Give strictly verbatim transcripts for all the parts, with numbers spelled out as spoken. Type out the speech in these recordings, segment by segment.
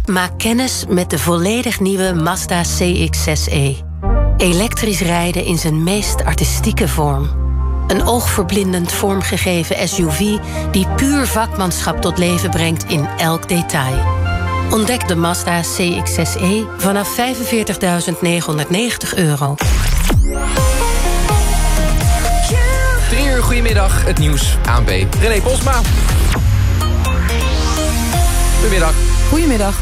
Maak kennis met de volledig nieuwe Mazda C X zes e. Elektrisch rijden in zijn meest artistieke vorm. Een oogverblindend vormgegeven S U V die puur vakmanschap tot leven brengt in elk detail. Ontdek de Mazda C X zes e vanaf vijfenveertigduizend negenhonderdnegentig euro. Drie uur, goedemiddag, het nieuws, A N B. René Posma. Goedemiddag. Goedemiddag.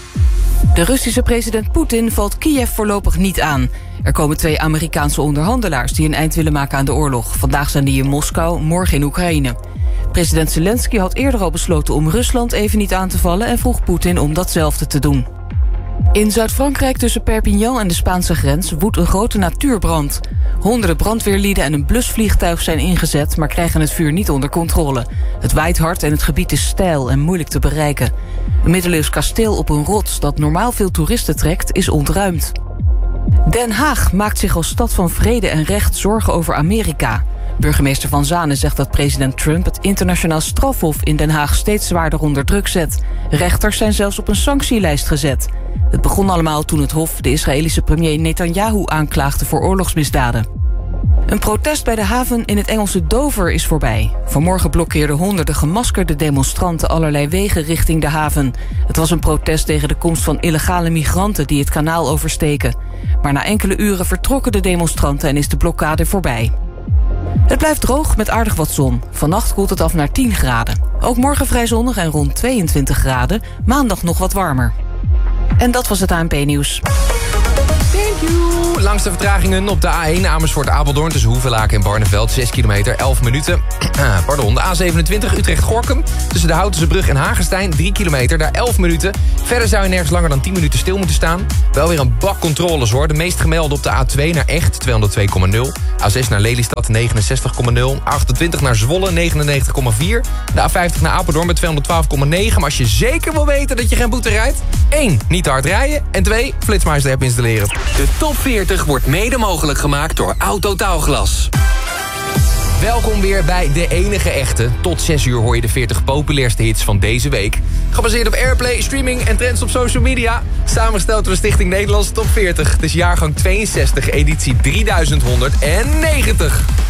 De Russische president Poetin valt Kiev voorlopig niet aan. Er komen twee Amerikaanse onderhandelaars die een eind willen maken aan de oorlog. Vandaag zijn die in Moskou, morgen in Oekraïne. President Zelensky had eerder al besloten om Rusland even niet aan te vallen en vroeg Poetin om datzelfde te doen. In Zuid-Frankrijk tussen Perpignan en de Spaanse grens woedt een grote natuurbrand. Honderden brandweerlieden en een blusvliegtuig zijn ingezet, maar krijgen het vuur niet onder controle. Het waait hard en het gebied is steil en moeilijk te bereiken. Een middeleeuws kasteel op een rots dat normaal veel toeristen trekt, is ontruimd. Den Haag maakt zich als stad van vrede en recht zorgen over Amerika. Burgemeester Van Zanen zegt dat president Trump het internationaal strafhof in Den Haag steeds zwaarder onder druk zet. Rechters zijn zelfs op een sanctielijst gezet. Het begon allemaal toen het hof de Israëlische premier Netanyahu aanklaagde voor oorlogsmisdaden. Een protest bij de haven in het Engelse Dover is voorbij. Vanmorgen blokkeerden honderden gemaskerde demonstranten allerlei wegen richting de haven. Het was een protest tegen de komst van illegale migranten die het kanaal oversteken. Maar na enkele uren vertrokken de demonstranten en is de blokkade voorbij. Het blijft droog met aardig wat zon. Vannacht koelt het af naar tien graden. Ook morgen vrij zonnig en rond tweeëntwintig graden. Maandag nog wat warmer. En dat was het A N P-nieuws. Thank you. Langste vertragingen op de A één Amersfoort-Apeldoorn tussen Hoevelaken en Barneveld. zes kilometer, elf minuten. Pardon, de A zevenentwintig Utrecht-Gorkum tussen de Houtense Brug en Hagestein. drie kilometer, daar elf minuten. Verder zou je nergens langer dan tien minuten stil moeten staan. Wel weer een bak controles hoor. De meest gemelde op de A twee naar Echt, tweehonderdtwee komma nul. A zes naar Lelystad, negenenzestig komma nul. A achtentwintig naar Zwolle, negenennegentig komma vier. De A vijftig naar Apeldoorn met tweehonderdtwaalf komma negen. Maar als je zeker wil weten dat je geen boete rijdt, één, niet te hard rijden. En twee, Flitsmeister app installeren. De top veertig wordt mede mogelijk gemaakt door Autotaalglas. Welkom weer bij De Enige Echte. Tot zes uur hoor je de veertig populairste hits van deze week. Gebaseerd op Airplay, streaming en trends op social media. Samengesteld door de Stichting Nederlandse Top veertig. Het is jaargang tweeënzestig, editie drieduizend honderdnegentig.